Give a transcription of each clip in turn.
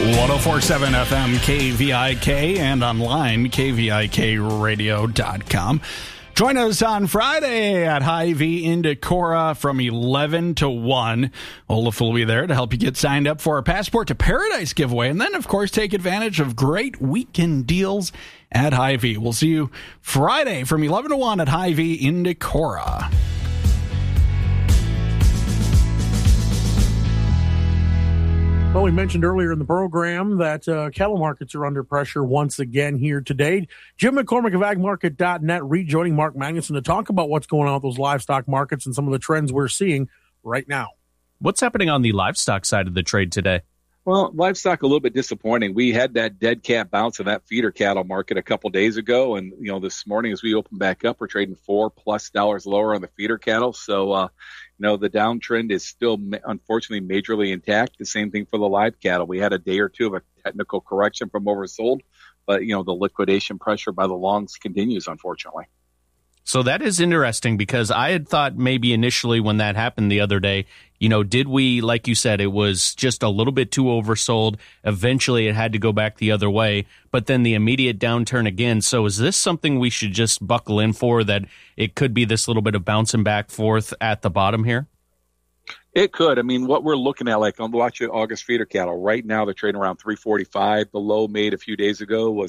104.7 FM KVIK and online KVIKradio.com. Join us on Friday at Hy-Vee in Decorah from 11 to 1. Olaf will be there to help you get signed up for our Passport to Paradise giveaway. And then, of course, take advantage of great weekend deals at Hy-Vee. We'll see you Friday from 11 to 1 at Hy-Vee in Decorah. Well, we mentioned earlier in the program that cattle markets are under pressure once again here today. Jim McCormick of agmarket.net rejoining Mark Magnuson to talk about what's going on with those livestock markets and some of the trends we're seeing right now. What's happening on the livestock side of the trade today? Well, livestock a little bit disappointing. We had that dead cat bounce in that feeder cattle market a couple days ago, and this morning as we open back up, we're trading $4+ lower on the feeder cattle. So, the downtrend is still unfortunately majorly intact. The same thing for the live cattle. We had a day or two of a technical correction from oversold, but the liquidation pressure by the longs continues, unfortunately. So that is interesting because I had thought maybe initially when that happened the other day, did we, like you said, it was just a little bit too oversold. Eventually it had to go back the other way, but then the immediate downturn again. So is this something we should just buckle in for, that it could be this little bit of bouncing back forth at the bottom here? It could. I mean, what we're looking at, like I'm watching August feeder cattle right now, they're trading around 345. The low made a few days ago was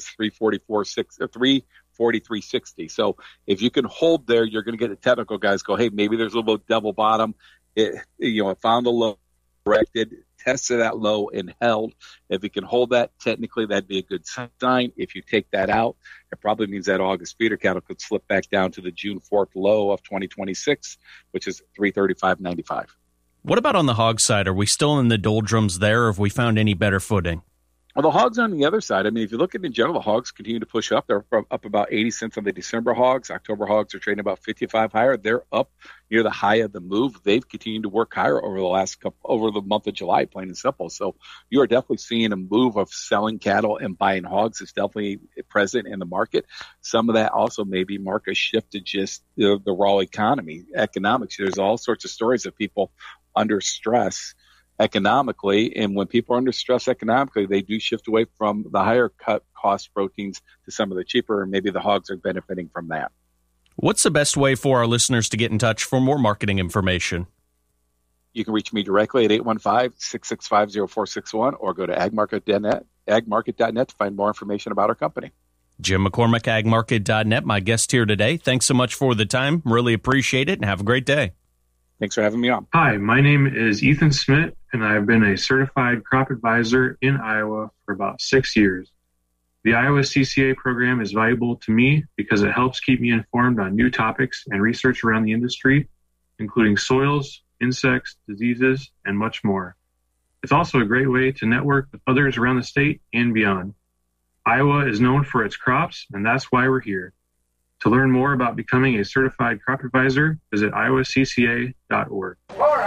343.60. So if you can hold there, you're going to get the technical guys go, hey, maybe there's a little bit of double bottom. It found the low, corrected, tested that low and held. If it can hold that, technically that'd be a good sign. If you take that out, it probably means that August feeder cattle could slip back down to the June 4th low of 2026, which is 335.95. What about on the hog side? Are we still in the doldrums there, or have we found any better footing? Well, the hogs on the other side, I mean, if you look at in general, the hogs continue to push up. They're up about 80 cents on the December hogs. October hogs are trading about 55 higher. They're up near the high of the move. They've continued to work higher over the month of July, plain and simple. So you are definitely seeing a move of selling cattle and buying hogs. It's definitely present in the market. Some of that also maybe mark a shift to just the raw economics. There's all sorts of stories of people under stress economically, and when people are under stress economically, they do shift away from the higher cost proteins to some of the cheaper, and maybe the hogs are benefiting from that. What's the best way for our listeners to get in touch for more marketing information? You can reach me directly at 815-665-0461 or go to agmarket.net to find more information about our company. Jim McCormick, agmarket.net, my guest here today. Thanks so much for the time. Really appreciate it, and have a great day. Thanks for having me on. Hi, my name is Ethan Smith, and I've been a certified crop advisor in Iowa for about 6 years. The Iowa CCA program is valuable to me because it helps keep me informed on new topics and research around the industry, including soils, insects, diseases, and much more. It's also a great way to network with others around the state and beyond. Iowa is known for its crops, and that's why we're here. To learn more about becoming a certified crop advisor, visit iowacca.org.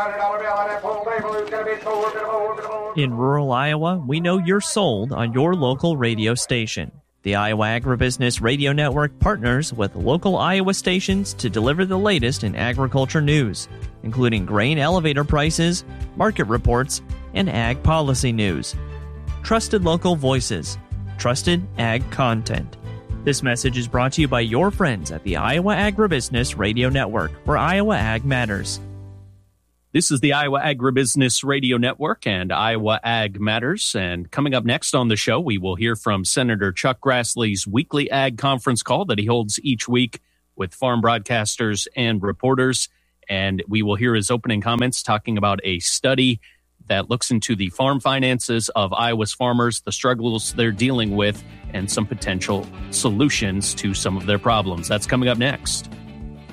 In rural Iowa, we know you're sold on your local radio station. The Iowa Agribusiness Radio Network partners with local Iowa stations to deliver the latest in agriculture news, including grain elevator prices, market reports, and ag policy news. Trusted local voices, trusted ag content. This message is brought to you by your friends at the Iowa Agribusiness Radio Network, where Iowa Ag matters. This is the Iowa Agribusiness Radio Network and Iowa Ag Matters. And coming up next on the show, we will hear from Senator Chuck Grassley's weekly ag conference call that he holds each week with farm broadcasters and reporters. And we will hear his opening comments talking about a study that looks into the farm finances of Iowa's farmers, the struggles they're dealing with, and some potential solutions to some of their problems. That's coming up next.